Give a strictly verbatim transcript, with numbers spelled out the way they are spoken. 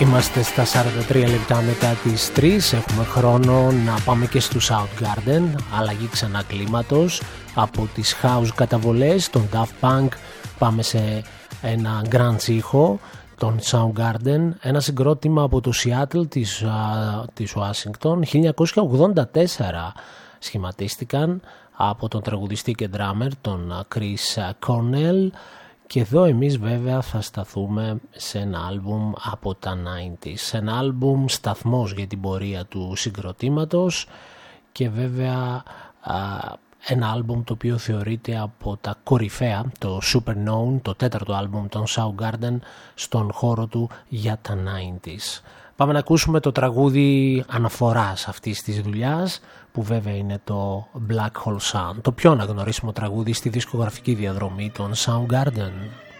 Είμαστε στα σαράντα τρία λεπτά μετά τις τρεις. Έχουμε χρόνο να πάμε και στο Soundgarden. Αλλαγή ξανά κλίματος. Από τις house καταβολές των Daft Punk πάμε σε ένα grunge ήχο, τον Soundgarden. Ένα συγκρότημα από το Seattle της, uh, της Washington. χίλια εννιακόσια ογδόντα τέσσερα σχηματίστηκαν από τον τραγουδιστή και drummer τον Chris Cornell. Και εδώ εμείς βέβαια θα σταθούμε σε ένα άλμπουμ από τα ενενήντα. Σε ένα άλμπουμ σταθμός για την πορεία του συγκροτήματος και βέβαια α, ένα άλμπουμ το οποίο θεωρείται από τα κορυφαία, το Superknown, το τέταρτο άλμπουμ των Soundgarden στον χώρο του για τα ενενήντα. Πάμε να ακούσουμε το τραγούδι αναφοράς αυτής της δουλειάς, που βέβαια είναι το Black Hole Sun, το πιο αναγνωρίσιμο τραγούδι στη δισκογραφική διαδρομή των Soundgarden.